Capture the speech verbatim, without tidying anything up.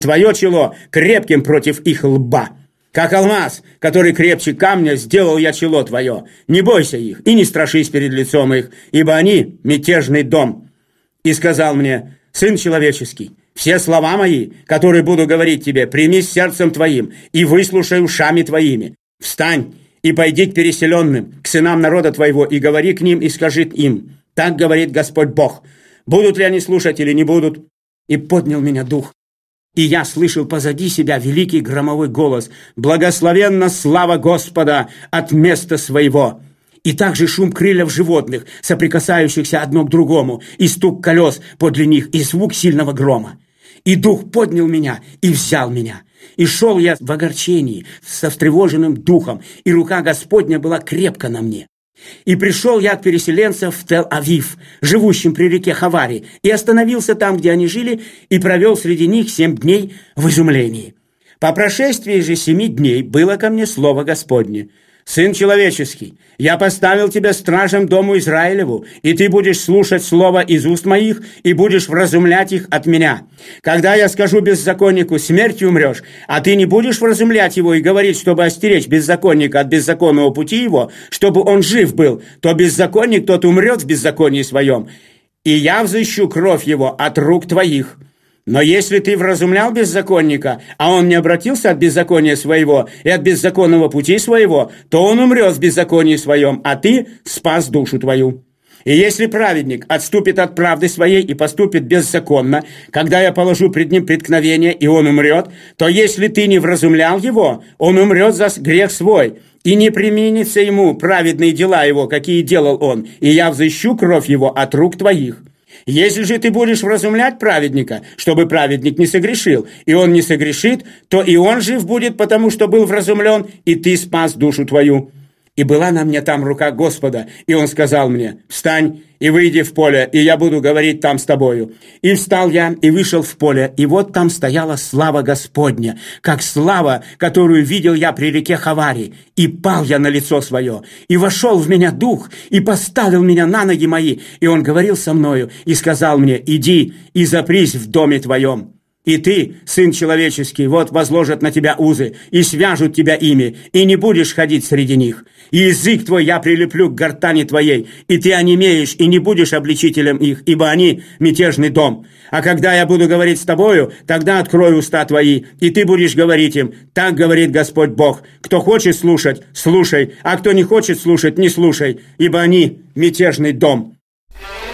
твое чело крепким против их лба. Как алмаз, который крепче камня, сделал я чело твое. Не бойся их и не страшись перед лицом их, ибо они мятежный дом. И сказал мне: сын человеческий, все слова мои, которые буду говорить тебе, прими с сердцем твоим и выслушай ушами твоими. Встань и пойди к переселенным, к сынам народа твоего, и говори к ним, и скажи им: так говорит Господь Бог. Будут ли они слушать или не будут? И поднял меня дух. И я слышал позади себя великий громовой голос: «Благословенна слава Господа от места своего!» И также шум крыльев животных, соприкасающихся одно к другому, и стук колес подле них, и звук сильного грома. И дух поднял меня и взял меня. И шел я в огорчении, со встревоженным духом, и рука Господня была крепко на мне. И пришел я к переселенцам в Тель-Авив, живущим при реке Хавари, и остановился там, где они жили, и провел среди них семь дней в изумлении. По прошествии же семи дней было ко мне слово Господне: «Сын человеческий, я поставил тебя стражем дому Израилеву, и ты будешь слушать слово из уст моих, и будешь вразумлять их от меня. Когда я скажу беззаконнику: смертью умрешь, а ты не будешь вразумлять его и говорить, чтобы остеречь беззаконника от беззаконного пути его, чтобы он жив был, то беззаконник тот умрет в беззаконии своем, и я взыщу кровь его от рук твоих». Но если ты вразумлял беззаконника, а он не обратился от беззакония своего и от беззаконного пути своего, то он умрет в беззаконии своем, а ты спас душу твою. И если праведник отступит от правды своей и поступит беззаконно, когда я положу пред ним преткновение, и он умрет, то если ты не вразумлял его, он умрет за грех свой, и не применится ему праведные дела его, какие делал он, и я взыщу кровь его от рук твоих. Если же ты будешь вразумлять праведника, чтобы праведник не согрешил, и он не согрешит, то и он жив будет, потому что был вразумлен, и ты спас душу твою. И была на мне там рука Господа, и он сказал мне: встань и выйди в поле, и я буду говорить там с тобою. И встал я, и вышел в поле, и вот там стояла слава Господня, как слава, которую видел я при реке Хавари. И пал я на лицо свое, и вошел в меня дух, и поставил меня на ноги мои, и он говорил со мною, и сказал мне: иди и запрись в доме твоем. И ты, сын человеческий, вот возложат на тебя узы, и свяжут тебя ими, и не будешь ходить среди них. И язык твой я прилеплю к гортани твоей, и ты онемеешь, и не будешь обличителем их, ибо они мятежный дом. А когда я буду говорить с тобою, тогда открою уста твои, и ты будешь говорить им: так говорит Господь Бог. Кто хочет слушать, слушай, а кто не хочет слушать, не слушай, ибо они мятежный дом».